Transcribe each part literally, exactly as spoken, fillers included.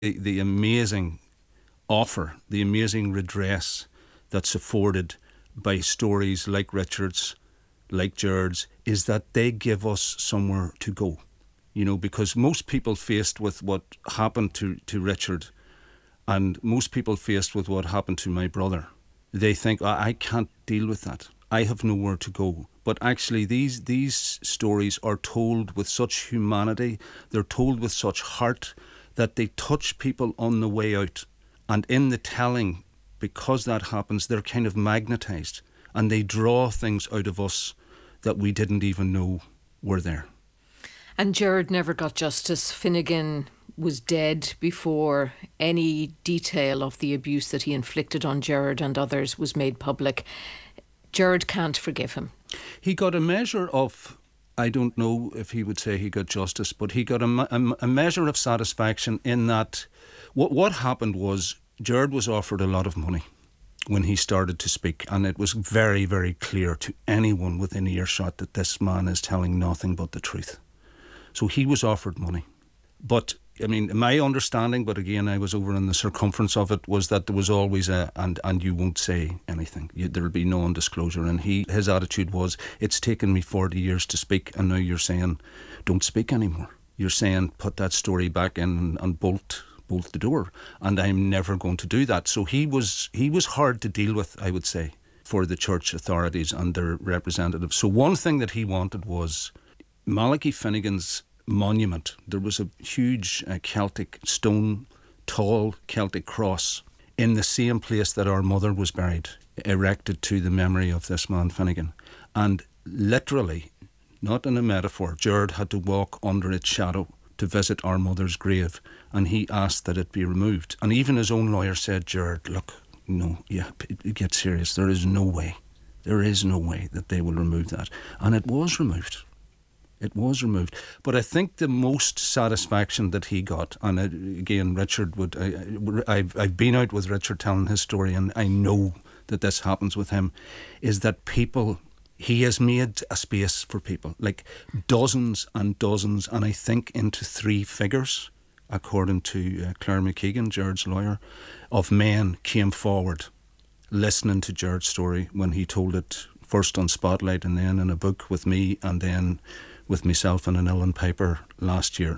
The, the amazing offer, the amazing redress that's afforded by stories like Richard's, like Gerard's, is that they give us somewhere to go. You know, because most people faced with what happened to, to Richard, and most people faced with what happened to my brother, they think, I, I can't deal with that. I have nowhere to go. But actually, these these stories are told with such humanity, they're told with such heart, that they touch people on the way out. And in the telling, because that happens, they're kind of magnetised, and they draw things out of us that we didn't even know were there. And Gerard never got justice. Finnegan was dead before any detail of the abuse that he inflicted on Gerard and others was made public. Gerard can't forgive him. He got a measure of, I don't know if he would say he got justice, but he got a, a, a measure of satisfaction in that what, what happened was Gerard was offered a lot of money when he started to speak, and it was very, very clear to anyone within earshot that this man is telling nothing but the truth. So he was offered money. But, I mean, my understanding, but again, I was over in the circumference of it, was that there was always a, and, and you won't say anything. You, there'll be no undisclosure. And he, his attitude was, it's taken me forty years to speak, and now you're saying, don't speak anymore. You're saying, put that story back in and, and bolt bolt the door. And I'm never going to do that. So he was he was hard to deal with, I would say, for the church authorities and their representatives. So one thing that he wanted was Malachy Finnegan's monument. There was a huge uh, Celtic stone, tall Celtic cross in the same place that our mother was buried, erected to the memory of this man Finnegan. And literally, not in a metaphor, Gerard had to walk under its shadow to visit our mother's grave, and he asked that it be removed. And even his own lawyer said, Gerard, look, no, yeah, get serious. There is no way, there is no way that they will remove that. And it was removed. It was removed. But I think the most satisfaction that he got, and again, Richard would, I, I've, I've been out with Richard telling his story, and I know that this happens with him, is that people, he has made a space for people, like dozens and dozens, and I think into three figures, according to uh, Claire McKeegan, Gerard's lawyer, of men came forward listening to Gerard's story when he told it first on Spotlight and then in a book with me and then with myself and an Ellen Piper last year.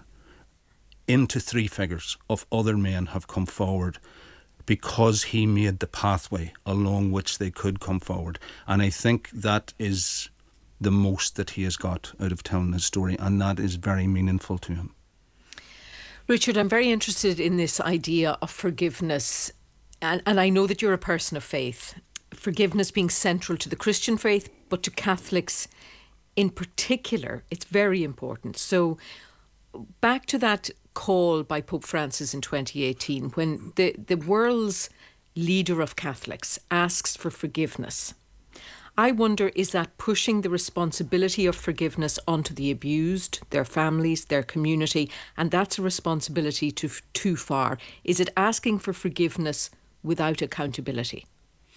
Into three figures of other men have come forward because he made the pathway along which they could come forward. And I think that is the most that he has got out of telling his story, and that is very meaningful to him. Richard, I'm very interested in this idea of forgiveness, and, and I know that you're a person of faith. Forgiveness being central to the Christian faith, but to Catholics in particular, it's very important. So back to that call by Pope Francis in twenty eighteen, when the, the world's leader of Catholics asks for forgiveness. I wonder, is that pushing the responsibility of forgiveness onto the abused, their families, their community, and that's a responsibility too, too far? Is it asking for forgiveness without accountability?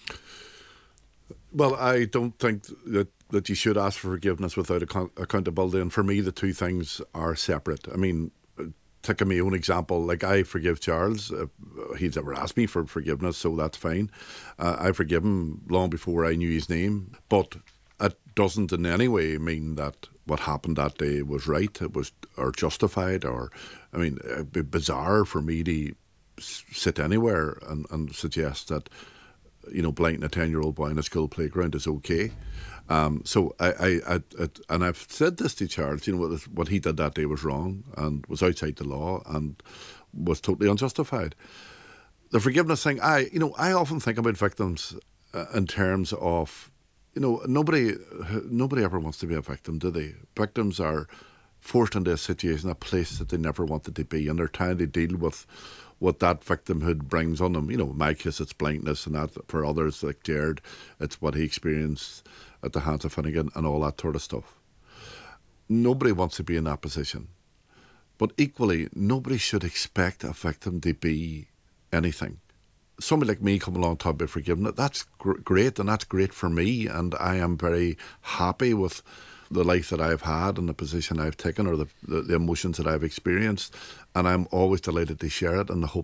Well, I don't think that, that you should ask for forgiveness without account- accountability. And for me, the two things are separate. I mean, taking my own example, like I forgive Charles. Uh, he's never asked me for forgiveness, so that's fine. Uh, I forgive him long before I knew his name. But it doesn't in any way mean that what happened that day was right, it was or justified, or, I mean, it'd be bizarre for me to sit anywhere and, and suggest that, you know, blighting a ten-year-old boy in a school playground is okay. Um, so I, I, I, I, and I've said this to Charles, you know, what, what he did that day was wrong and was outside the law and was totally unjustified. The forgiveness thing, I, you know, I often think about victims uh, in terms of, you know, nobody, nobody ever wants to be a victim, do they? Victims are forced into a situation, a place that they never wanted to be, and they're trying to deal with what that victimhood brings on them. You know, in my case, it's blindness, and that for others, like Gerard, it's what he experienced at the hands of Finnegan and all that sort of stuff. Nobody wants to be in that position. But equally, nobody should expect a victim to be anything. Somebody like me come along talking about forgiveness, that's gr- great, and that's great for me, and I am very happy with the life that I've had and the position I've taken, or the, the, the emotions that I've experienced, and I'm always delighted to share it in the hope